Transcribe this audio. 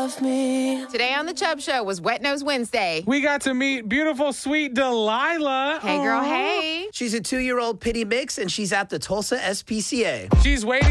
love me. Today on The Chubb Show was Wet Nose Wednesday. We got to meet beautiful, sweet Delilah. Hey, girl, Aw. hey. She's a 2-year-old pity mix, and she's at the Tulsa SPCA. She's waiting